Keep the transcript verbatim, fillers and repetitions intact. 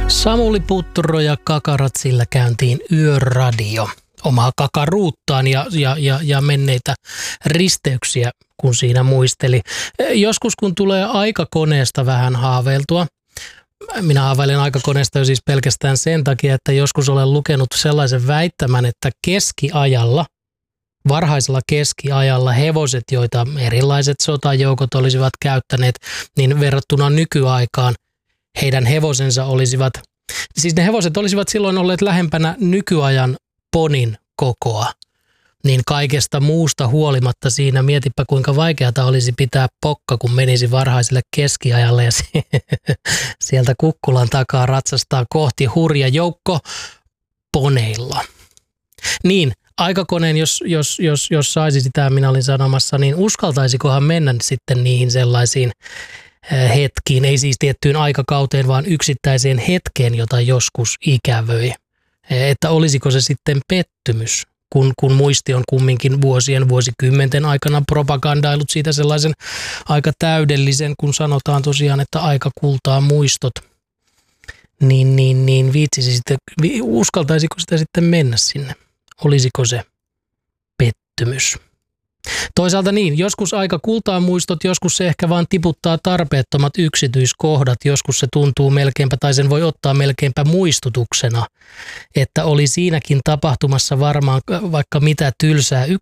Samuli Putturo ja Kakarat, sillä käyntiin Yöradio. Omaa kakaruuttaan ja, ja, ja, ja menneitä risteyksiä, kun siinä muisteli. Joskus kun tulee aikakoneesta vähän haaveiltua, minä haaveilen aikakoneesta jo siis pelkästään sen takia, että joskus olen lukenut sellaisen väittämän, että keskiajalla, varhaisella keskiajalla hevoset, joita erilaiset sotajoukot olisivat käyttäneet, niin verrattuna nykyaikaan heidän hevosensa olisivat, siis ne hevoset olisivat silloin olleet lähempänä nykyajan ponin kokoa. Niin kaikesta muusta huolimatta siinä, mietipä kuinka vaikeata olisi pitää pokka, kun menisi varhaiselle keskiajalle ja sieltä kukkulan takaa ratsastaa kohti hurja joukko poneilla. Niin, aikakoneen, jos, jos, jos, jos saisi sitä, minä olin sanomassa, niin uskaltaisikohan mennä sitten niihin sellaisiin hetkiin, ei siis tiettyyn aikakauteen, vaan yksittäiseen hetkeen, jota joskus ikävöi. Että olisiko se sitten pettymys, kun, kun muisti on kumminkin vuosien, vuosikymmenten aikana propagandailut siitä sellaisen aika täydellisen, kun sanotaan tosiaan, että aika kultaa muistot, niin, niin, niin viitsisi sitten, uskaltaisiko sitä sitten mennä sinne? Olisiko se pettymys? Toisaalta niin, joskus aika kultaa muistot, joskus se ehkä vaan tiputtaa tarpeettomat yksityiskohdat, joskus se tuntuu melkeinpä tai sen voi ottaa melkeinpä muistutuksena, että oli siinäkin tapahtumassa varmaan vaikka mitä tylsää